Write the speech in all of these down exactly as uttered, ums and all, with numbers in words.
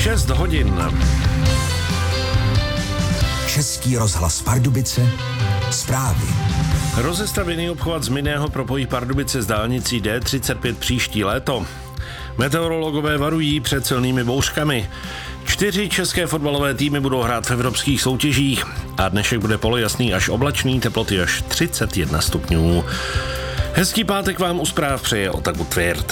šest hodin. Český rozhlas Pardubice, zprávy. Rozestavěný obchvat z Minného propojí Pardubice s dálnicí D třicet pět příští léto. Meteorologové varují před silnými bouřkami. Čtyři české fotbalové týmy budou hrát v evropských soutěžích a dnešek bude polojasný až oblačný, teploty až třicet jedna stupňů. Hezký pátek vám u zpráv přeje Ota Gutwirth.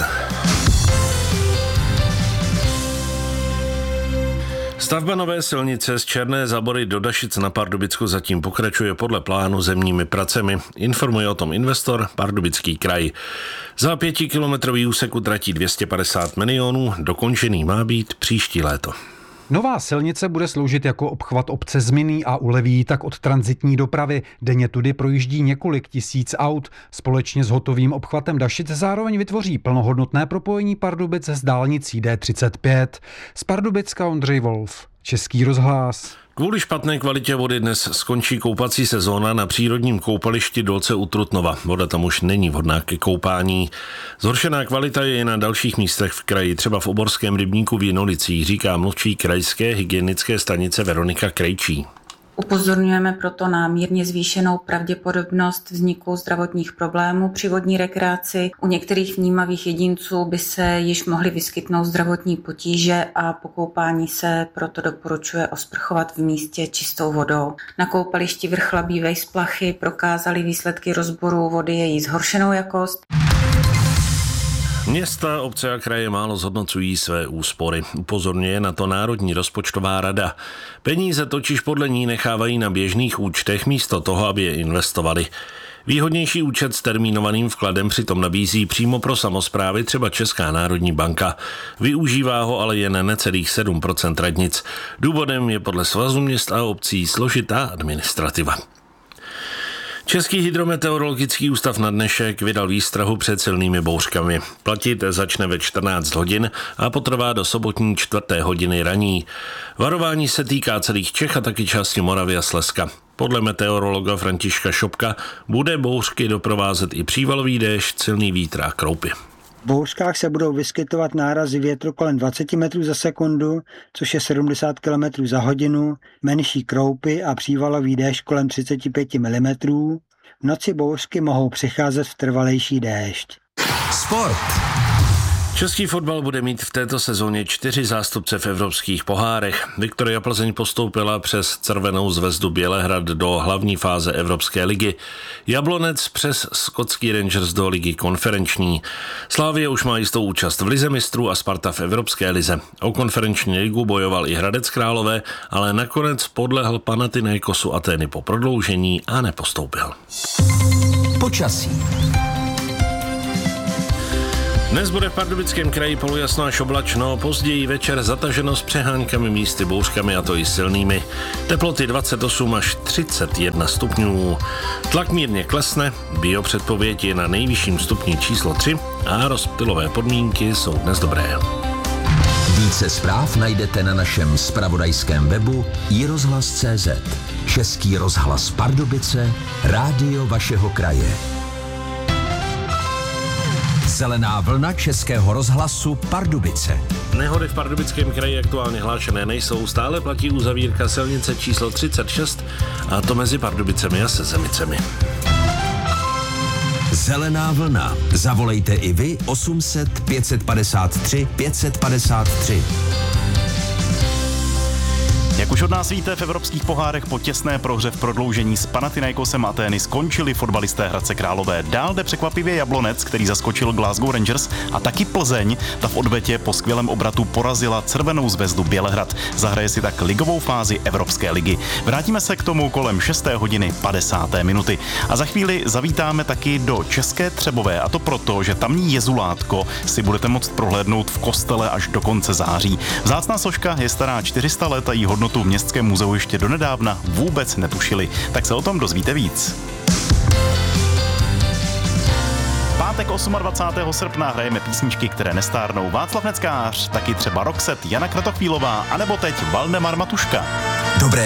Stavba nové silnice z Černé Zabory do Dašic na Pardubicku zatím pokračuje podle plánu zemními pracemi. Informuje o tom investor Pardubický kraj. Za pětikilometrový úsek utratí dvě stě padesát milionů, dokončený má být příští léto. Nová silnice bude sloužit jako obchvat obce Zmyný a uleví tak od tranzitní dopravy. Denně tudy projíždí několik tisíc aut. Společně s hotovým obchvatem Dašic zároveň vytvoří plnohodnotné propojení Pardubic s dálnicí D třicet pět. Z Pardubicka Ondřej Wolf, Český rozhlas. Kvůli špatné kvalitě vody dnes skončí koupací sezóna na přírodním koupališti Dolce u Trutnova. Voda tam už není vhodná ke koupání. Zhoršená kvalita je i na dalších místech v kraji, třeba v Oborském rybníku v Jinolicích, říká mluvčí krajské hygienické stanice Veronika Krejčí. Upozorňujeme proto na mírně zvýšenou pravděpodobnost vzniku zdravotních problémů při vodní rekreaci. U některých vnímavých jedinců by se již mohly vyskytnout zdravotní potíže a po koupání se proto doporučuje osprchovat v místě čistou vodou. Na koupališti Vrchlabí Vejsplachy prokázaly výsledky rozboru vody její zhoršenou jakost. Města, obce a kraje málo zhodnocují své úspory. Upozorňuje na to Národní rozpočtová rada. Peníze totiž podle ní nechávají na běžných účtech místo toho, aby je investovali. Výhodnější účet s termínovaným vkladem přitom nabízí přímo pro samosprávy třeba Česká národní banka. Využívá ho ale jen necelých sedm procent radnic. Důvodem je podle Svazu měst a obcí složitá administrativa. Český hydrometeorologický ústav na dnešek vydal výstrahu před silnými bouřkami. Platit začne ve čtrnáct hodin a potrvá do sobotní čtvrté hodiny raní. Varování se týká celých Čech a taky části Moravy a Slezska. Podle meteorologa Františka Šopka bude bouřky doprovázet i přívalový déšť, silný vítr a kroupy. V bouřkách se budou vyskytovat nárazy větru kolem dvacet metrů za sekundu, což je sedmdesát kilometrů za hodinu, menší kroupy a přívalový déšť kolem třicet pět milimetrů. V noci bouřky mohou přicházet v trvalejší déšť. Sport. Český fotbal bude mít v této sezóně čtyři zástupce v evropských pohárech. Viktoria Plzeň postoupila přes Crvenou zvezdu Bělehrad do hlavní fáze Evropské ligy. Jablonec přes skotský Rangers do ligy konferenční. Slavia už má jistou účast v lize mistrů a Sparta v Evropské lize. O konferenční ligu bojoval i Hradec Králové, ale nakonec podlehl Panathinaikosu Atény po prodloužení a nepostoupil. Počasí. Dnes bude v Pardubickém kraji polojasno až oblačno, později večer zataženo s přeháňkami, místy bouřkami a to i silnými. Teploty dvacet osm až třicet jedna stupňů. Tlak mírně klesne, biopředpověď je na nejvyšším stupni číslo tři a rozptylové podmínky jsou dnes dobré. Více zpráv najdete na našem zpravodajském webu i rozhlas tečka cé zet. Český rozhlas Pardubice, rádio vašeho kraje. Zelená vlna Českého rozhlasu Pardubice. Nehody v Pardubickém kraji aktuálně hlášené nejsou. Stále platí uzavírka silnice číslo třicet šest a to mezi Pardubicemi a Sezemicemi. Zelená vlna. Zavolejte i vy osm set pět padesát tři pět padesát tři. Jak už od nás víte, v evropských pohárech po těsné prohře v prodloužení s Panathinaikosem Atény skončili fotbalisté Hradce Králové. Dál jde překvapivě Jablonec, který zaskočil Glasgow Rangers, a taky Plzeň, ta v odvetě po skvělém obratu porazila Crvenou zvezdu Bělehrad. Zahraje si tak ligovou fázi Evropské ligy. Vrátíme se k tomu kolem šesté hodiny padesáté minuty. A za chvíli zavítáme taky do České Třebové, a to proto, že tamní jezulátko si budete moct prohlédnout v kostele až do konce září. Vzácná soška je stará čtyři sta let a jí hodnotu v Městském muzeu ještě donedávna vůbec netušili. Tak se o tom dozvíte víc. Pátek dvacátého osmého srpna hrajeme písničky, které nestárnou. Václav Neckář, taky třeba Roxette, Jana Kratochvílová, anebo teď Valdemar Matuška. Dobré